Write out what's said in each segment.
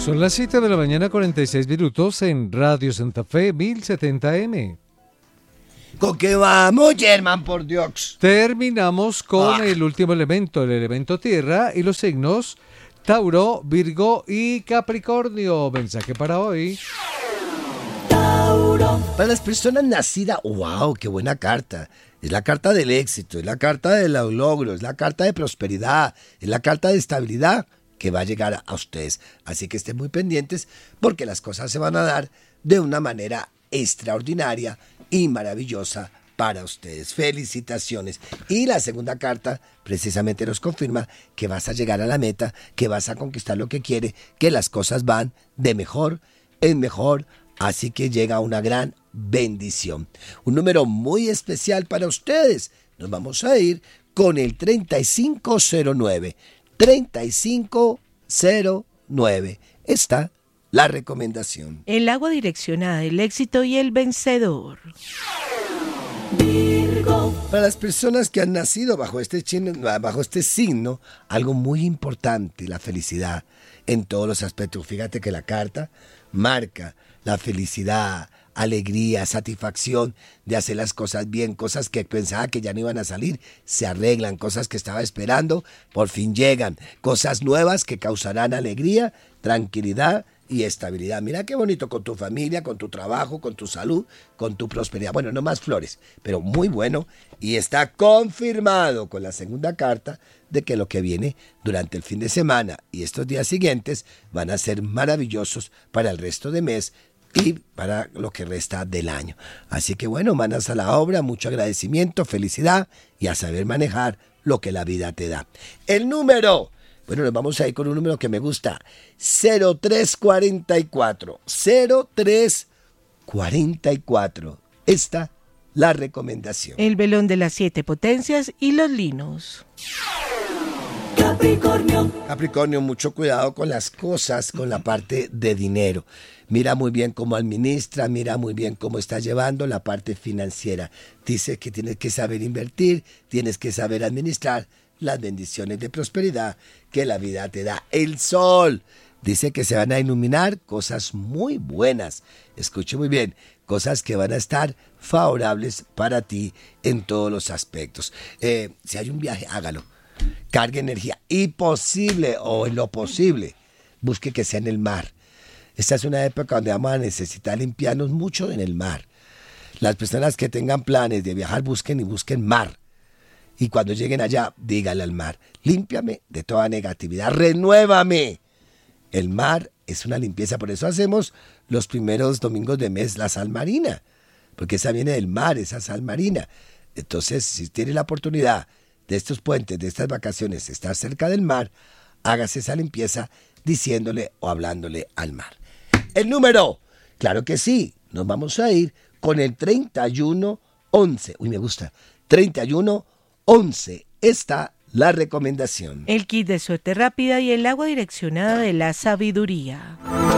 Son las 7 de la mañana, 46 minutos en Radio Santa Fe 1070M. ¿Con qué vamos, Germán, por Dios? Terminamos con el último elemento, el elemento tierra, y los signos Tauro, Virgo y Capricornio. Mensaje para hoy. Tauro. Para las personas nacidas, wow, qué buena carta. Es la carta del éxito, es la carta de los logros, es la carta de prosperidad, es la carta de estabilidad que va a llegar a ustedes. Así que estén muy pendientes porque las cosas se van a dar de una manera extraordinaria y maravillosa para ustedes. Felicitaciones. Y la segunda carta precisamente nos confirma que vas a llegar a la meta, que vas a conquistar lo que quiere, que las cosas van de mejor en mejor. Así que llega una gran bendición. Un número muy especial para ustedes. Nos vamos a ir con el 3509. 3509. Está la recomendación. El agua direccionada, el éxito y el vencedor. Virgo. Para las personas que han nacido bajo este signo, algo muy importante, la felicidad en todos los aspectos. Fíjate que la carta marca la felicidad, alegría, satisfacción de hacer las cosas bien, cosas que pensaba que ya no iban a salir, se arreglan, cosas que estaba esperando, por fin llegan, cosas nuevas que causarán alegría, tranquilidad y estabilidad. Mira qué bonito con tu familia, con tu trabajo, con tu salud, con tu prosperidad. Bueno, no más flores, pero muy bueno, y está confirmado con la segunda carta de que lo que viene durante el fin de semana y estos días siguientes van a ser maravillosos para el resto de mes y para lo que resta del año. Así que bueno, manos a la obra, mucho agradecimiento, felicidad y a saber manejar lo que la vida te da. El número, bueno, nos vamos a ir con un número que me gusta, 0344. 0344. Esta la recomendación. El velón de las 7 potencias y los linos. Capricornio, mucho cuidado con las cosas, con la parte de dinero. Mira muy bien cómo administra, mira muy bien cómo está llevando la parte financiera. Dice que tienes que saber invertir, tienes que saber administrar las bendiciones de prosperidad que la vida te da. El sol dice que se van a iluminar cosas muy buenas. Escuche muy bien, cosas que van a estar favorables para ti en todos los aspectos. Si hay un viaje, hágalo. Cargue energía y posible o en lo posible busque que sea en el mar. Esta es una época donde vamos a necesitar limpiarnos mucho en el mar. Las personas que tengan planes de viajar busquen mar. Y cuando lleguen allá, dígale al mar, límpiame de toda negatividad, renuévame. El mar es una limpieza, por eso hacemos los primeros domingos de mes la sal marina, porque esa viene del mar, esa sal marina. Entonces, si tiene la oportunidad de estos puentes, de estas vacaciones, estar cerca del mar, hágase esa limpieza diciéndole o hablándole al mar. El número, claro que sí, nos vamos a ir con el 3111. Uy, me gusta. 3111. Está la recomendación. El kit de suerte rápida y el agua direccionada de la sabiduría.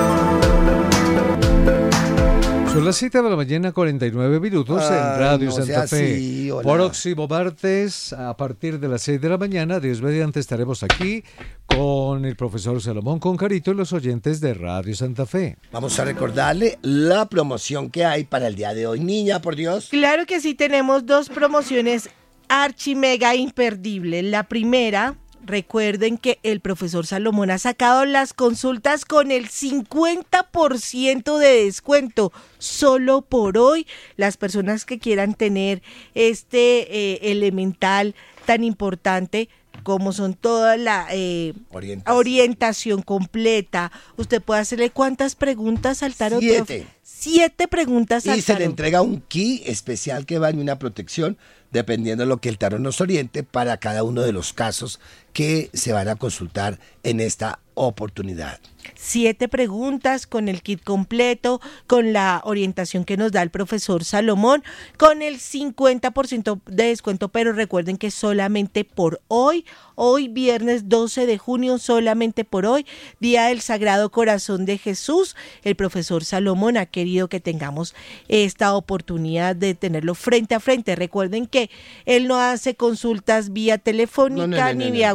Son las 7 de la mañana, 49 minutos en Radio Santa Fe. Así, Próximo martes, a partir de las 6 de la mañana, Dios mediante, estaremos aquí con el profesor Salomón Concarito y los oyentes de Radio Santa Fe. Vamos a recordarle la promoción que hay para el día de hoy. Niña, por Dios. Claro que sí, tenemos 2 promociones archi mega imperdibles. La primera, recuerden que el profesor Salomón ha sacado las consultas con el 50% de descuento. Solo por hoy, las personas que quieran tener este elemental tan importante como son toda la orientación completa. Usted puede hacerle ¿cuántas preguntas al tarot? 7 preguntas al tarot. Y se le entrega un key especial que va en una protección, dependiendo de lo que el tarot nos oriente, para cada uno de los casos que se van a consultar en esta oportunidad. 7 preguntas con el kit completo, con la orientación que nos da el profesor Salomón, con el 50% de descuento, pero recuerden que solamente por hoy viernes 12 de junio, solamente por hoy, Día del Sagrado Corazón de Jesús, el profesor Salomón ha querido que tengamos esta oportunidad de tenerlo frente a frente. Recuerden que él no hace consultas vía telefónica ni vía WhatsApp.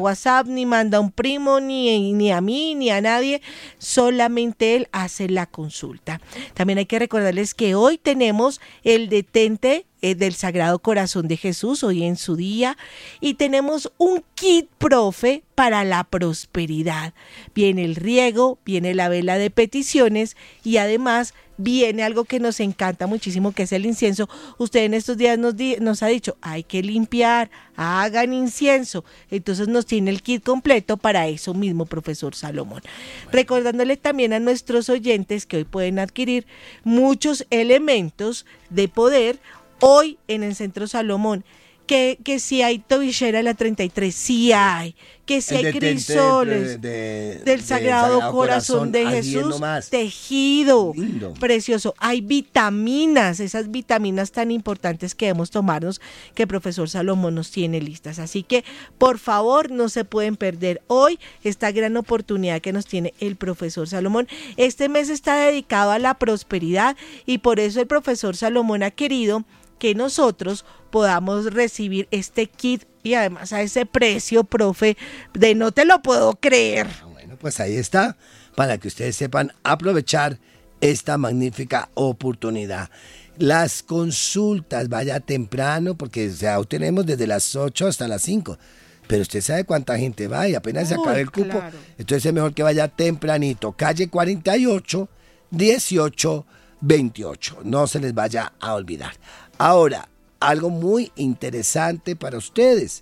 WhatsApp, ni manda a un primo, ni a mí, ni a nadie, solamente él hace la consulta. También hay que recordarles que hoy tenemos el detente del Sagrado Corazón de Jesús, hoy en su día, y tenemos un kit profe para la prosperidad. Viene el riego, viene la vela de peticiones y además viene algo que nos encanta muchísimo, que es el incienso. Usted en estos días nos ha dicho, hay que limpiar, hagan incienso. Entonces nos tiene el kit completo para eso mismo, profesor Salomón. Recordándole también a nuestros oyentes que hoy pueden adquirir muchos elementos de poder hoy en el Centro Salomón. Que si hay tobillera en la 33, sí hay. Que si hay crisoles del Sagrado Corazón de Jesús, tejido, lindo, precioso. Hay vitaminas, esas vitaminas tan importantes que debemos tomarnos, que el profesor Salomón nos tiene listas. Así que, por favor, no se pueden perder hoy esta gran oportunidad que nos tiene el profesor Salomón. Este mes está dedicado a la prosperidad y por eso el profesor Salomón ha querido que nosotros podamos recibir este kit y además a ese precio, profe, de no te lo puedo creer. Bueno, pues ahí está, para que ustedes sepan aprovechar esta magnífica oportunidad. Las consultas, vaya temprano, porque tenemos desde las 8 hasta las 5. Pero usted sabe cuánta gente va y apenas se acaba el cupo. Claro. Entonces es mejor que vaya tempranito. Calle 48, 18, 28. No se les vaya a olvidar. Ahora, algo muy interesante para ustedes.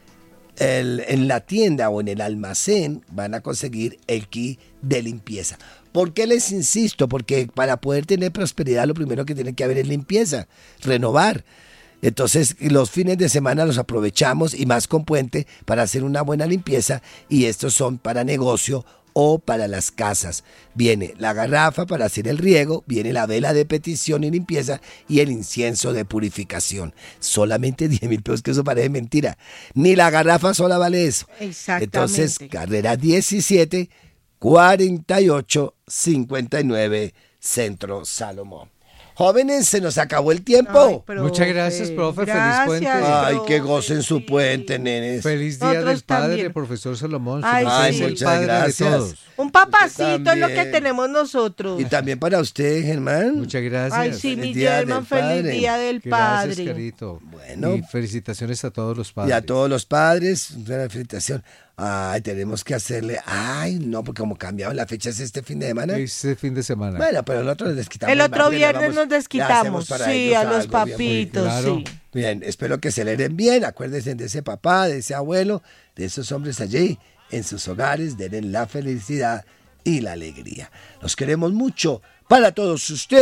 En la tienda o en el almacén van a conseguir el kit de limpieza. ¿Por qué les insisto? Porque para poder tener prosperidad lo primero que tiene que haber es limpieza, renovar. Entonces los fines de semana los aprovechamos y más con puente para hacer una buena limpieza y estos son para negocio o para las casas. Viene la garrafa para hacer el riego, viene la vela de petición y limpieza y el incienso de purificación. Solamente 10,000 pesos, que eso parece mentira. Ni la garrafa sola vale eso. Exactamente. Entonces, carrera 17, 48, 59, Centro Salomón. Jóvenes, se nos acabó el tiempo. Ay, muchas gracias, profe. Gracias, feliz puente. Ay, que gocen su puente, nenes. Feliz Día Nosotros del Padre, también. profesor Salomón. Ay, Sí, sí. el Muchas padre gracias. de todos. Un papacito es lo que también. tenemos nosotros. Y también para usted, Germán. Muchas gracias. Ay, sí, mi Feliz Día Germán, del Padre. feliz Día del Gracias, Padre. Carito. Bueno. Y felicitaciones a todos los padres. Y a todos los padres, una felicitación. Ay, tenemos que hacerle. Ay, no, porque como cambiaron la fecha, es este fin de semana. Este fin de semana. Bueno, pero el otro les desquitamos. El otro viernes nos le desquitamos, hacemos para sí, ellos a los algo bien papitos, claro. sí. Bien, espero que se celebren bien. Acuérdense de ese papá, de ese abuelo, de esos hombres allí en sus hogares. Denle la felicidad y la alegría. Los queremos mucho. Para todos ustedes.